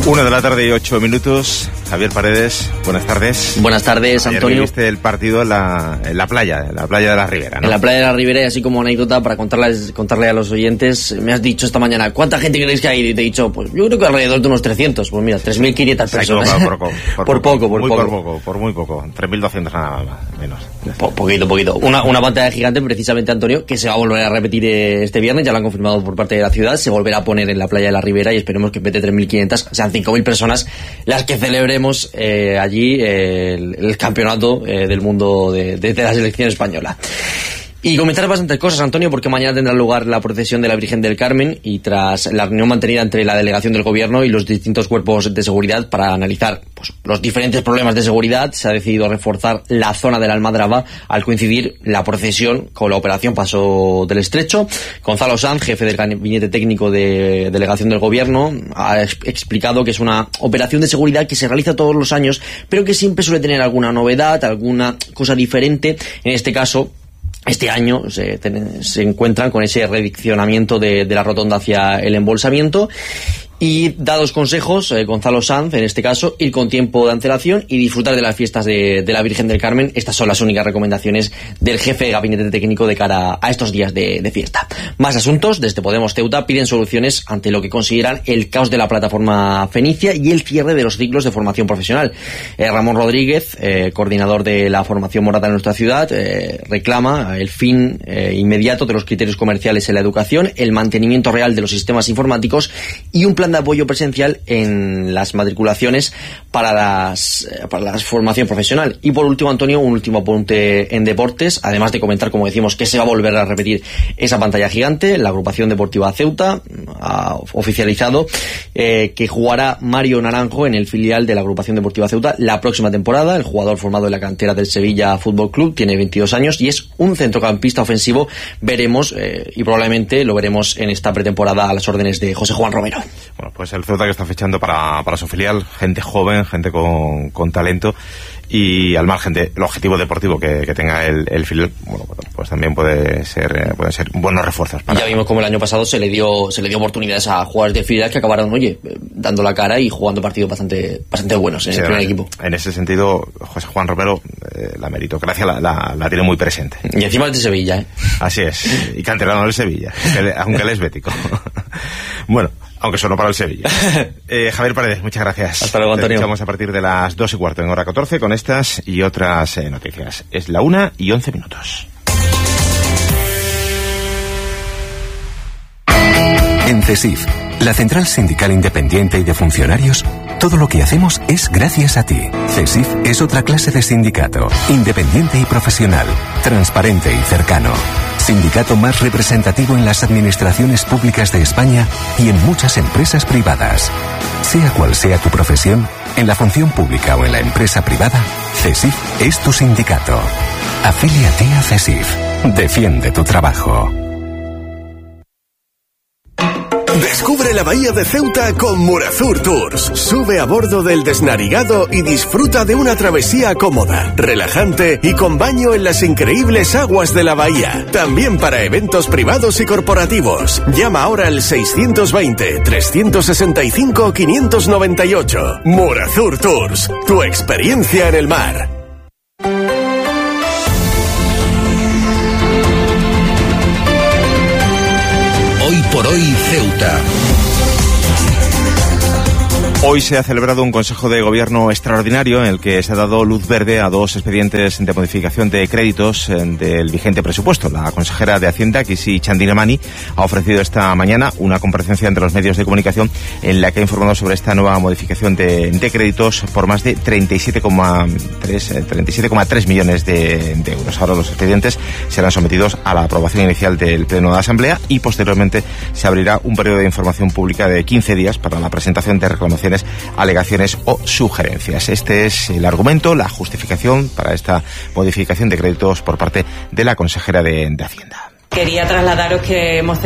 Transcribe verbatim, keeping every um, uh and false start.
Una de la tarde y ocho minutos. Javier Paredes, buenas tardes. Buenas tardes, Ayer Antonio. Viste el partido en la, en la playa, en la playa de la Ribera, ¿no? En la playa de la Ribera, y así como anécdota para contarles, contarle a los oyentes, me has dicho esta mañana, ¿cuánta gente creéis que hay? Y te he dicho, pues yo creo que alrededor de unos trescientos. Pues mira, tres mil quinientas personas. Por poco, por, por poco, por muy poco. Por poco, por muy poco. tres mil doscientos nada más, menos. Po poquito, poquito. Una, una pantalla gigante, precisamente, Antonio, que se va a volver a repetir este viernes, ya lo han confirmado por parte de la ciudad, se volverá a poner en la playa de la Ribera y esperemos que en vez de tres mil quinientas sean cinco mil personas las que celebremos eh, allí eh, el, el campeonato eh, del mundo de, de, de la selección española. Y comentar bastantes cosas, Antonio, porque mañana tendrá lugar la procesión de la Virgen del Carmen y tras la reunión mantenida entre la delegación del gobierno y los distintos cuerpos de seguridad para analizar pues, los diferentes problemas de seguridad, se ha decidido reforzar la zona de la Almadraba al coincidir la procesión con la operación Paso del Estrecho. Gonzalo Sanz, jefe del gabinete técnico de delegación del gobierno, ha explicado que es una operación de seguridad que se realiza todos los años, pero que siempre suele tener alguna novedad, alguna cosa diferente. En este caso, este año se, se encuentran con ese redireccionamiento de, de la rotonda hacia el embolsamiento. Y dados consejos, eh, Gonzalo Sanz, en este caso, ir con tiempo de antelación y disfrutar de las fiestas de, de la Virgen del Carmen. Estas son las únicas recomendaciones del jefe de gabinete técnico de cara a estos días de, de fiesta. Más asuntos. Desde Podemos Ceuta piden soluciones ante lo que consideran el caos de la plataforma Fenicia y el cierre de los ciclos de formación profesional. Eh, Ramón Rodríguez, eh, coordinador de la formación morada en nuestra ciudad, eh, reclama el fin eh, inmediato de los criterios comerciales en la educación, el mantenimiento real de los sistemas informáticos y un plan de apoyo presencial en las matriculaciones para las para la formación profesional. Y por último, Antonio, un último apunte en deportes, además de comentar, como decimos, que se va a volver a repetir esa pantalla gigante. La agrupación deportiva Ceuta ha oficializado eh, que jugará Mario Naranjo en el filial de la agrupación deportiva Ceuta la próxima temporada. El jugador formado en la cantera del Sevilla Fútbol Club tiene veintidós años y es un centrocampista ofensivo. Veremos eh, y probablemente lo veremos en esta pretemporada a las órdenes de José Juan Romero. Bueno, pues el Ceuta que está fichando para, para su filial, gente joven, gente con, con talento, y al margen del objetivo deportivo que, que tenga el, el filial, bueno, pues también puede ser, pueden ser buenos refuerzos. Para... Ya vimos como el año pasado se le dio se le dio oportunidades a jugadores del filial que acabaron, oye, dando la cara y jugando partidos bastante bastante buenos en sí, el primer equipo. En ese sentido, José Juan Romero, eh, la meritocracia la, la, la tiene muy presente. Y encima es de Sevilla, ¿eh? Así es, y canterano del Sevilla, aunque él es bético. Bueno, aunque solo para el Sevilla. Eh, Javier Paredes, muchas gracias. Hasta luego, Antonio. Estamos a partir de las dos y cuarto en hora catorce con estas y otras eh, noticias. Es la una y once minutos. En CESIF, la Central Sindical Independiente y de Funcionarios, todo lo que hacemos es gracias a ti. CESIF es otra clase de sindicato, independiente y profesional, transparente y cercano. Sindicato más representativo en las administraciones públicas de España y en muchas empresas privadas. Sea cual sea tu profesión, en la función pública o en la empresa privada, CESIF es tu sindicato. Afíliate a CESIF. Defiende tu trabajo. Descubre la bahía de Ceuta con Murazur Tours. Sube a bordo del Desnarigado y disfruta de una travesía cómoda, relajante y con baño en las increíbles aguas de la bahía. También para eventos privados y corporativos. Llama ahora al seiscientos veinte, trescientos sesenta y cinco, quinientos noventa y ocho. Murazur Tours, tu experiencia en el mar. Hoy por hoy, Ceuta. Hoy se ha celebrado un Consejo de Gobierno extraordinario en el que se ha dado luz verde a dos expedientes de modificación de créditos del vigente presupuesto. La consejera de Hacienda, Kisi Chandinamani, ha ofrecido esta mañana una comparecencia ante los medios de comunicación en la que ha informado sobre esta nueva modificación de, de créditos por más de treinta y siete coma tres millones de, de euros. Ahora los expedientes serán sometidos a la aprobación inicial del Pleno de la Asamblea y posteriormente se abrirá un periodo de información pública de quince días para la presentación de reclamaciones, alegaciones o sugerencias. Este es el argumento, la justificación para esta modificación de créditos por parte de la consejera de, de Hacienda. Quería trasladaros que hemos